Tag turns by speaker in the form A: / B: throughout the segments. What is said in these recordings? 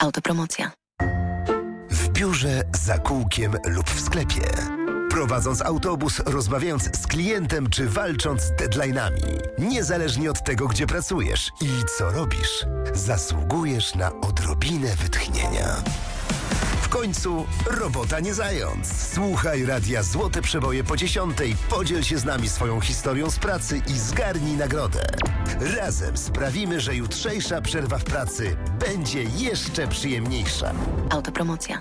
A: Autopromocja.
B: W biurze, za kółkiem lub w sklepie. Prowadząc autobus, rozmawiając z klientem czy walcząc z deadline'ami. Niezależnie od tego, gdzie pracujesz i co robisz, zasługujesz na odrobinę wytchnienia. W końcu robota nie zając. Słuchaj Radia Złote Przeboje po 10:00, podziel się z nami swoją historią z pracy i zgarnij nagrodę. Razem sprawimy, że jutrzejsza przerwa w pracy będzie jeszcze przyjemniejsza.
A: Autopromocja.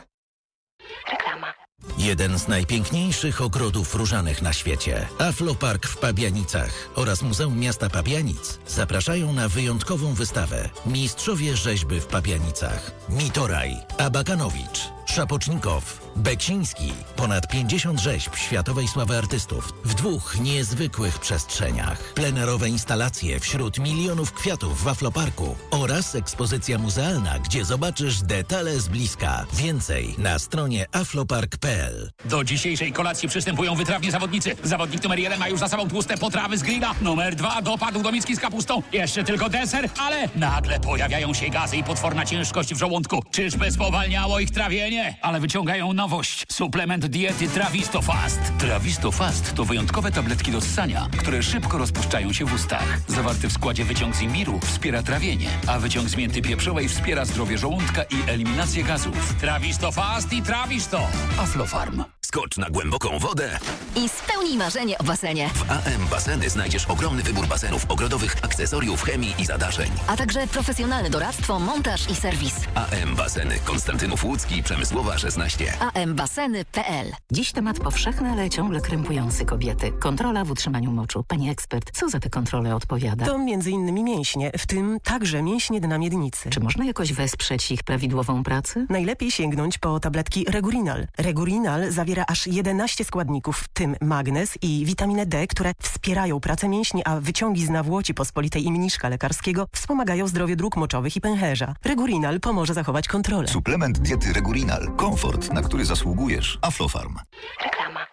A: Reklama.
C: Jeden z najpiękniejszych ogrodów różanych na świecie, Aflopark w Pabianicach oraz Muzeum Miasta Pabianic zapraszają na wyjątkową wystawę Mistrzowie Rzeźby w Pabianicach. Mitoraj, Abakanowicz, Szapocznikow, Beksiński. Ponad 50 rzeźb światowej sławy artystów w 2 niezwykłych przestrzeniach. Plenerowe instalacje wśród milionów kwiatów w Afloparku oraz ekspozycja muzealna, gdzie zobaczysz detale z bliska. Więcej na stronie aflopark.pl.
D: Do dzisiejszej kolacji przystępują wytrawni zawodnicy. Zawodnik numer 1 ma już za sobą tłuste potrawy z grilla. Numer 2 dopadł do miski z kapustą. Jeszcze tylko deser, ale nagle pojawiają się gazy i potworna ciężkość w żołądku. Czyżby spowalniało ich trawienie? Ale wyciągają nowość. Suplement diety Travistofast. Travistofast to wyjątkowe tabletki do ssania, które szybko rozpuszczają się w ustach. Zawarty w składzie wyciąg z imbiru wspiera trawienie, a wyciąg z mięty pieprzowej wspiera zdrowie żołądka i eliminację gazów. Travistofast i Travisto. Aflofarm.
E: Skocz na głęboką wodę
F: i spełnij marzenie o basenie.
E: W AM Baseny znajdziesz ogromny wybór basenów ogrodowych, akcesoriów, chemii i zadaszeń.
F: A także profesjonalne doradztwo, montaż i serwis.
E: AM Baseny. Konstantynów Łódzki, Przemysłowa 16.
F: ambaseny.pl.
G: Dziś temat powszechny, ale ciągle krępujący kobiety. Kontrola w utrzymaniu moczu. Pani ekspert, co za te kontrole odpowiada?
H: To m.in. mięśnie, w tym także mięśnie dna miednicy.
G: Czy można jakoś wesprzeć ich prawidłową pracę?
H: Najlepiej sięgnąć po tabletki Regurinal. Regurinal zawiera aż 11 składników, w tym magnez i witaminę D, które wspierają pracę mięśni, a wyciągi z nawłoci pospolitej i mniszka lekarskiego wspomagają zdrowie dróg moczowych i pęcherza. Regurinal pomoże zachować kontrolę.
I: Suplement diety Regurinal. Komfort, na który zasługujesz. Aflofarm.
A: Reklama.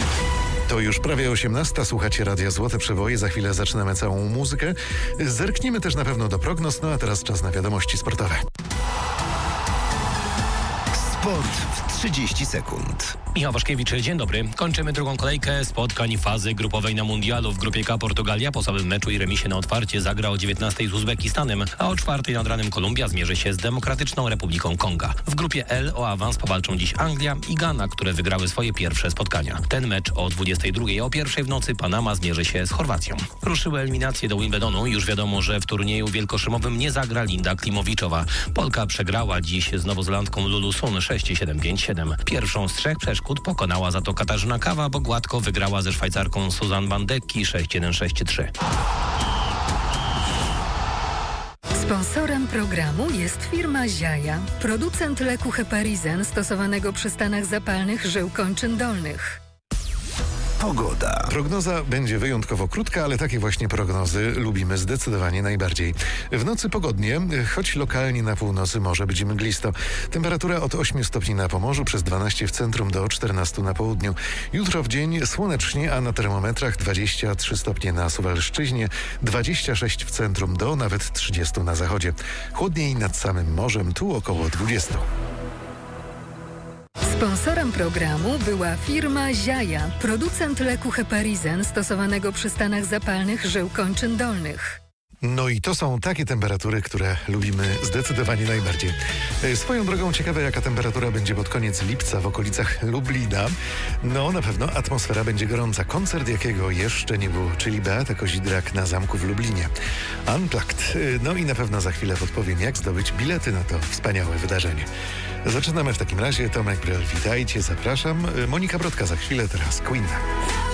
J: To już prawie 18:00, słuchacie Radia Złote Przeboje, za chwilę zaczynamy całą muzykę. Zerknijmy też na pewno do prognoz, a teraz czas na wiadomości sportowe.
B: Sport w 30 sekund.
K: Michał Waszkiewicz, dzień dobry. Kończymy drugą kolejkę spotkań fazy grupowej na mundialu. W grupie K Portugalia po słabym meczu i remisie na otwarcie zagra o 19:00 z Uzbekistanem, a o 4:00 nad ranem Kolumbia zmierzy się z Demokratyczną Republiką Konga. W grupie L o awans powalczą dziś Anglia i Ghana, które wygrały swoje pierwsze spotkania. Ten mecz o 22:00, a o 1:00 w nocy Panama zmierzy się z Chorwacją. Ruszyły eliminacje do Wimbledonu. Już wiadomo, że w turnieju wielkoszymowym nie zagra Linda Klimowiczowa. Polka przegrała dziś z nowozelandką Lulu Sun 6-7, 5-7. Pierwszą z 3 przeszkód pokonała za to Katarzyna Kawa, bo gładko wygrała ze Szwajcarką Suzanne van Dekki 6-1, 6-3.
L: Sponsorem programu jest firma Ziaja, producent leku Heparizen stosowanego przy stanach zapalnych żył kończyn dolnych.
B: Pogoda.
J: Prognoza będzie wyjątkowo krótka, ale takie właśnie prognozy lubimy zdecydowanie najbardziej. W nocy pogodnie, choć lokalnie na północy może być mglisto. Temperatura od 8 stopni na Pomorzu, przez 12 w centrum do 14 na południu. Jutro w dzień słonecznie, a na termometrach 23 stopnie na Suwalszczyźnie, 26 w centrum do nawet 30 na zachodzie. Chłodniej nad samym morzem, tu około 20.
L: Sponsorem programu była firma Ziaja, producent leku Heparizen stosowanego przy stanach zapalnych żył kończyn dolnych.
J: No i to są takie temperatury, które lubimy zdecydowanie najbardziej. Swoją drogą ciekawe, jaka temperatura będzie pod koniec lipca w okolicach Lublina. No na pewno atmosfera będzie gorąca. Koncert, jakiego jeszcze nie było, czyli Beata Kozidrak na zamku w Lublinie. Unplugged. No i na pewno za chwilę podpowiem, jak zdobyć bilety na to wspaniałe wydarzenie. Zaczynamy w takim razie. Tomek Bryl, witajcie, zapraszam. Monika Brodka za chwilę, teraz Queen.